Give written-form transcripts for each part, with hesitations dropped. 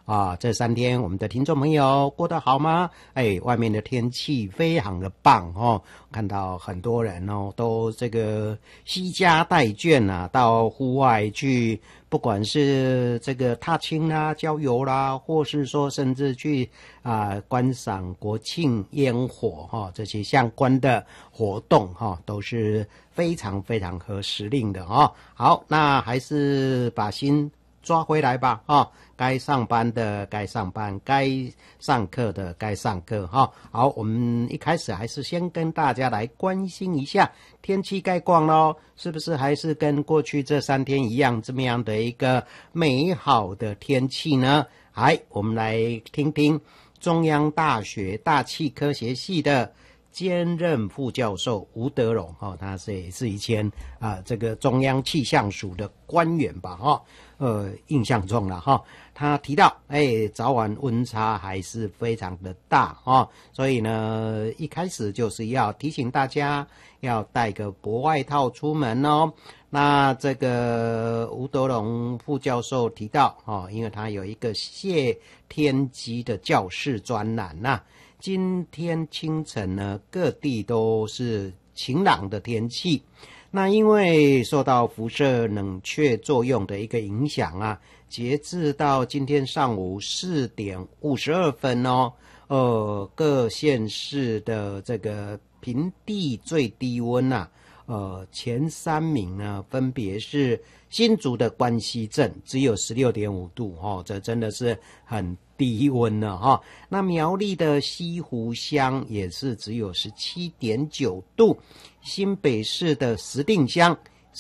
这3天我们的听众朋友过得好吗？外面的天气非常的棒哦，看到很多人哦都这个惜家带眷啊，到户外去，不管是这个踏青啦、郊游啦，或是说甚至去观赏国庆烟火这些相关的活动都是非常非常合时令的好，那还是把心抓回来吧该上班的该上班，该上课的该上课好，我们一开始还是先跟大家来关心一下天气概况咯，是不是还是跟过去这3天一样这么样的一个美好的天气呢？我们来听听中央大学大气科学系的兼任副教授吴德荣他也是以前这个中央气象署的官员吧印象中了他提到早晚温差还是非常的大所以呢一开始就是要提醒大家要带个薄外套出门那这个吴德荣副教授提到因为他有一个谢天机的教室专栏今天清晨呢各地都是晴朗的天气，那因为受到辐射冷却作用的一个影响截至到今天上午4点52分各县市的这个平地最低温前3名呢分别是新竹的关西镇只有 16.5 度这真的是很低温了那苗栗的西湖乡也是只有 17.9 度，新北市的石碇乡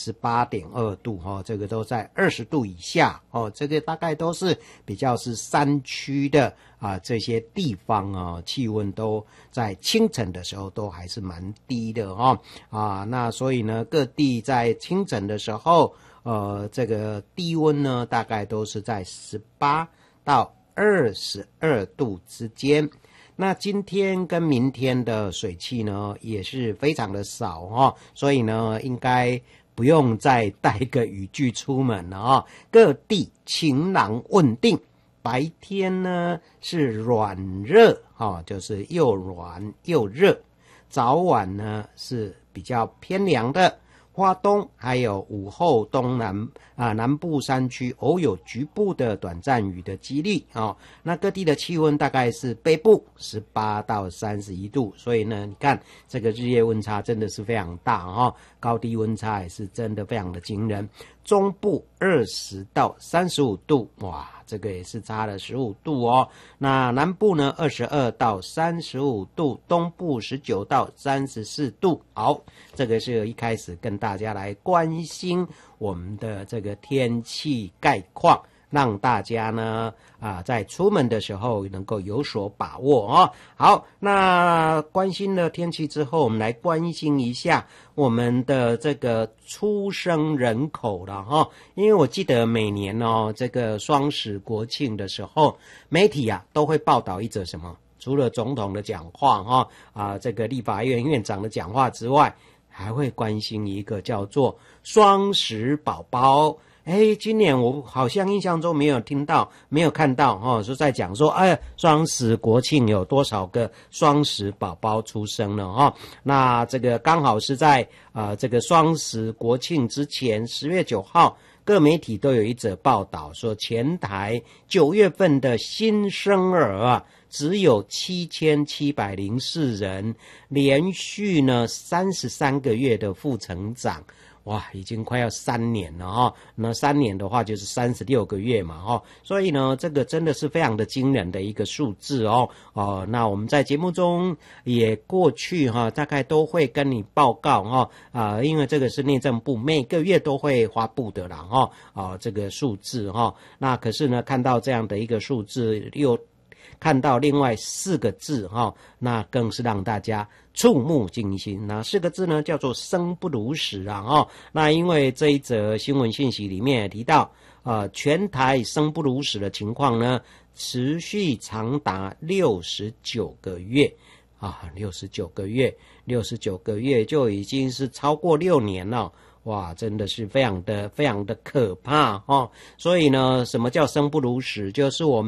18.2 度这个都在20度以下这个大概都是比较是山区的这些地方气温都在清晨的时候都还是蛮低的那所以呢各地在清晨的时候这个低温呢大概都是在18到22度之间。那今天跟明天的水汽呢也是非常的少所以呢应该不用再带个雨具出门了各地晴朗稳定，白天呢是软热就是又软又热，早晚呢是比较偏凉的，花东还有午后东南部山区偶有局部的短暂雨的几率那各地的气温大概是北部18到31度，所以呢你看这个日夜温差真的是非常大高低温差也是真的非常的惊人。中部20到35度，哇，这个也是差了15度那南部呢22到35度，东部19到34度。好，这个是一开始跟大家来关心我们的这个天气概况，让大家呢在出门的时候能够有所把握好，那关心了天气之后，我们来关心一下我们的这个出生人口了因为我记得每年这个双十国庆的时候，媒体都会报道一则什么，除了总统的讲话这个立法院院长的讲话之外，还会关心一个叫做双十宝宝。今年我好像印象中没有看到说在讲说双十国庆有多少个双十宝宝出生了那这个刚好是在这个双十国庆之前10月9号各媒体都有一则报道说，全台9月份的新生儿只有7704人，连续呢33个月的负成长。哇，已经快要3年了那3年的话就是36个月嘛所以呢这个真的是非常的惊人的一个数字那我们在节目中也过去大概都会跟你报告因为这个是内政部每个月都会发布的啦这个数字那可是呢看到这样的一个数字，又看到另外4个字那更是让大家触目惊心。那4个字呢叫做生不如死那因为这一则新闻信息里面也提到全台生不如死的情况呢持续长达69个月69个月就已经是超过6年了。哇，真的是非常的可怕所以呢什么叫生不如死，就是我们